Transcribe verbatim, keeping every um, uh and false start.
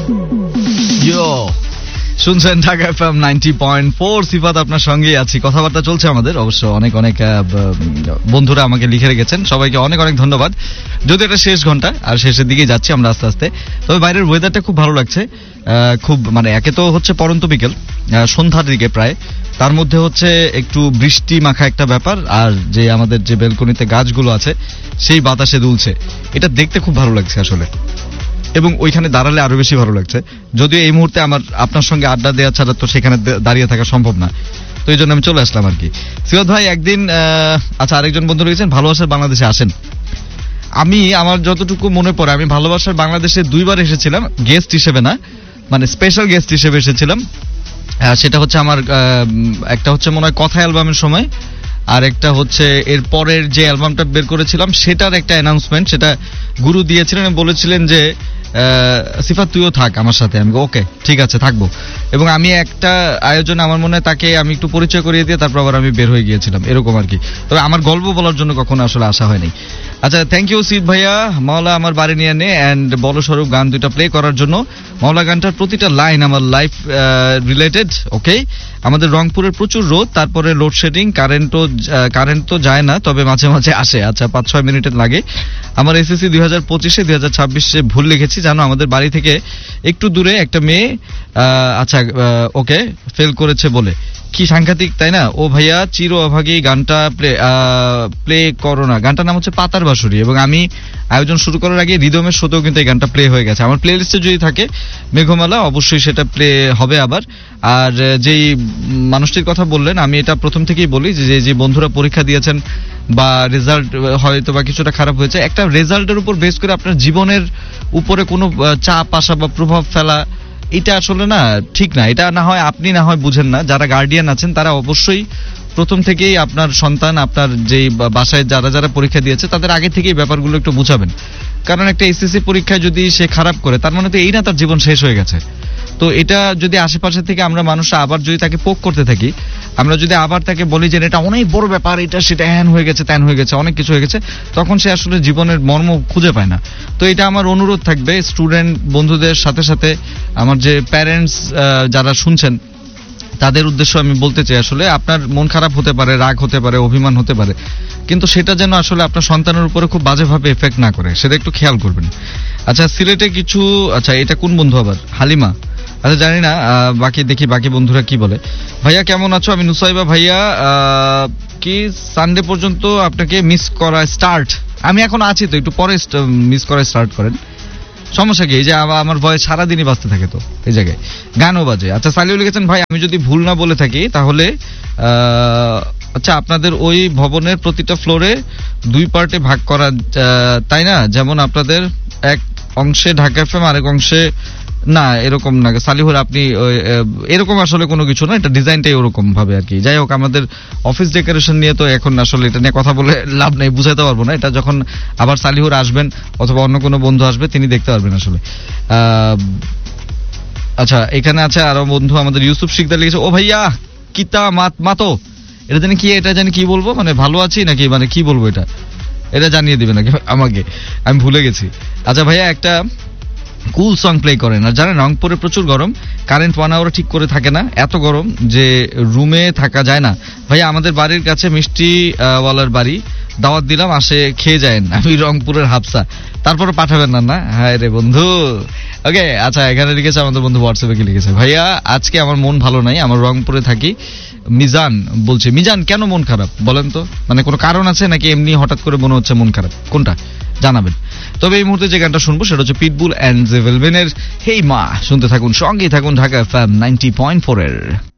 ইয়ো শুনছেন Dhaka FM ninety point four. সিফাত আপনার সঙ্গে আছি, কথাবার্তা চলছে আমাদের। অবশ্য অনেক অনেক বন্ধুরা আমাকে লিখে রেখেছেন, সবাইকে অনেক অনেক ধন্যবাদ। যদি এটা শেষ ঘন্টা আর শেষের দিকে যাচ্ছি আমরা আস্তে আস্তে। তবে বাইরের ওয়েদারটা খুব ভালো লাগছে, খুব মানে একে তো হচ্ছে পরন্ত বিকেল, সন্ধ্যার দিকে প্রায়, তার মধ্যে হচ্ছে একটু বৃষ্টি মাখা একটা ব্যাপার, আর যে আমাদের যে বেলকনিতে গাছগুলো আছে সেই বাতাসে দুলছে, এটা দেখতে খুব ভালো লাগছে আসলে। এবং ওইখানে দাঁড়ালে আরো বেশি ভালো লাগছে, যদিও এই মুহূর্তে আমার আপনার সঙ্গে আড্ডা দেওয়া ছাড়া তো সেখানে দাঁড়িয়ে থাকা সম্ভব না, তো এই জন্য আমি চলে আসলাম আর কি। সিফাত ভাই একদিন, আচ্ছা আরেকজন বন্ধু রয়েছেন, ভালোবাসার বাংলাদেশে আসেন। আমি আমার যতটুকু মনে পড়ে আমি ভালোবাসার বাংলাদেশে দুইবার এসেছিলাম, গেস্ট হিসেবে না, মানে স্পেশাল গেস্ট হিসেবে এসেছিলাম। সেটা হচ্ছে আমার একটা হচ্ছে মনে হয় কথা অ্যালবামের সময়, আর একটা হচ্ছে এর পরের যে অ্যালবামটা বের করেছিলাম সেটার একটা অ্যানাউন্সমেন্ট, সেটা গুরু দিয়েছিলেন, বলেছিলেন যে সিফাত তুইও থাক আমার সাথে। আমি ওকে ঠিক আছে থাকবো। এবং আমি একটা আয়োজনে আমার মনে হয় তাকে আমি একটু পরিচয় করিয়ে দিয়ে তারপর আবার আমি বের হয়ে গিয়েছিলাম, এরকম আর কি। তবে আমার গল্প বলার জন্য কখনো আসলে আসা হয়নি। আচ্ছা, থ্যাংক ইউ সিফ ভাইয়া, মাওলা আমার বাড়ি নিয়ে নে অ্যান্ড বলো স্বরূপ গান দুইটা প্লে করার জন্য। মাওলা গানটার প্রতিটা লাইন আমার লাইফ রিলেটেড। ওকে, আমাদের রংপুরের প্রচুর রোদ, তারপরে লোডশেডিং, কারেন্টও কারেন্ট তো যায় না, তবে মাঝে মাঝে আসে। আচ্ছা, পাঁচ ছয় মিনিটের লাগে। আমার এসএসসি দুই হাজার পঁচিশে দুই হাজার ছাব্বিশে ভুল লিখেছি জানো, আমাদের বাড়ি থেকে একটু দূরে একটা মেয়ে, আচ্ছা ওকে ফেল করেছে বলে, কি সাংঘাতিক তাই না? ও ভাইয়া চির অভাগী গানটা প্লে প্লে করো না। গানটার নাম হচ্ছে পাতার বাঁশুরি, এবং আমি আয়োজন শুরু করার আগে রিদমের শোতেও কিন্তু এই গানটা প্লে হয়ে গেছে। আমার প্লে লিস্টে যদি থাকে মেঘমালা, অবশ্যই সেটা প্লে হবে আবার। আর যেই মানুষটির কথা বললেন, আমি এটা প্রথম থেকেই বলি যে যে বন্ধুরা পরীক্ষা দিয়েছেন বা রেজাল্ট হয়তো বা কিছুটা খারাপ হয়েছে, একটা রেজাল্টের উপর বেস করে আপনার জীবনের উপরে কোনো চাপ আসা বা প্রভাব ফেলা, এটা আসলে না ঠিক না। এটা না হয় আপনি না হয় বুঝেন না, যারা গার্ডিয়ান আছেন তারা অবশ্যই প্রথম থেকেই আপনার সন্তান, আপনার যেই বাসায় যারা যারা পরীক্ষা দিয়েছে তাদের আগে থেকেই ব্যাপারগুলো একটু বুঝাবেন। কারণ একটা এসএসসি পরীক্ষায় যদি সে খারাপ করে, তার মানে তো এই না তার জীবন শেষ হয়ে গেছে। তো এটা যদি আশেপাশে থেকে আমরা মানুষরা আবার যদি তাকে পোক করতে থাকি, আমরা যদি আবার তাকে বলি যে এটা অনেক বড় ব্যাপার, এটা সেটা হ্যান হয়ে গেছে ত্যান হয়ে গেছে, অনেক কিছু হয়ে গেছে, তখন সে আসলে জীবনের মর্ম খুঁজে পায় না। তো এটা আমার অনুরোধ থাকবে স্টুডেন্ট বন্ধুদের সাথে সাথে আমার যে প্যারেন্টস যারা শুনছেন তাদের উদ্দেশ্য আমি বলতে চাই, আসলে আপনার মন খারাপ হতে পারে, রাগ হতে পারে, অভিমান হতে পারে, কিন্তু সেটা যেন আসলে আপনার সন্তানের উপরে খুব বাজেভাবে এফেক্ট না করে, সেটা একটু খেয়াল করবেন। আচ্ছা, সিলেটে কিছু, আচ্ছা এটা কোন বন্ধু আবার, হালিমা, আচ্ছা জানি না, বাকি দেখি বাকি বন্ধুরা কি বলে। ভাইয়া কেমন আছো? আমি নুসাইবা ভাইয়া, কি সানডে পর্যন্ত আপনাকে মিস করা স্টার্ট, আমি এখন আছি তো, একটু পরে মিস করা স্টার্ট করেন, সমস্যা কি? এই যে আমার ভয়েস সারাদিনই বাজতে থাকে, তো এই জায়গায় গানও বাজে। আচ্ছা, সালিউ লিখেছেন ভাই আমি যদি ভুল না বলে থাকি তাহলে আচ্ছা আপনাদের ওই ভবনের প্রতিটা ফ্লোরে দুই পার্টে ভাগ করা, তাই না? যেমন আপনাদের এক অংশে ঢাকা এফএম, আরেক অংশে না, এরকম না সালিহুর, আপনি এরকম আসলে কোনো কিছু না, এটা ডিজাইনটাই ওরকম ভাবে আর কি। যাই হোক, আমাদের অফিস ডেকোরেশন নিয়ে তো এখন আসলে এটা নিয়ে কথা বলে লাভ নেই, বুঝাতে পারবো না। এটা যখন আবার সালিহুর আসবেন অথবা অন্য কোনো বন্ধু আসবে তিনি দেখতে পারবেন আসলে। আচ্ছা, এখানে আছে আরো বন্ধু, আমাদের ইউসুফ শিকদার লিখেছে, ও ভাইয়া কিতা মাত মাতো, এটা জানি কি, এটা জানি কি বলবো, মানে ভালো আছি নাকি, মানে কি বলবো, এটা এটা জানিয়ে দিবে নাকি আমাকে, আমি ভুলে গেছি। আচ্ছা ভাইয়া একটা কুল সং প্লে করেন। আর জানেন রংপুরে প্রচুর গরম, কারেন্ট ওয়ান আওয়ার ঠিক করে থাকে না, এত গরম যে রুমে থাকা যায় না। ভাইয়া আমাদের বাড়ির কাছে মিষ্টি ওয়ালার বাড়ি, দাওয়াত দিলাম, আসে খেয়ে যায়েন, আমি রংপুরের হাফসা, তারপরে পাঠাবেন না না? হ্যাঁ রে বন্ধু, ওকে। আচ্ছা, এখানে লিখেছে আমাদের বন্ধু হোয়াটসঅ্যাপে কি লিখেছে, ভাইয়া আজকে আমার মন ভালো নাই, আমার রংপুরে থাকি। মিজান বলছে, মিজান কেন মন খারাপ বলেন তো, মানে কোনো কারণ আছে নাকি এমনি হঠাৎ করে মনে হচ্ছে মন খারাপ, কোনটা জানাবেন। তবে এই মুহূর্তে যে গানটা শুনবো সেটা হচ্ছে পিটবুল অ্যান্ড জেভেলভেনের হেই মা। শুনতে থাকুন, সঙ্গেই থাকুন Dhaka FM ninety point four এর।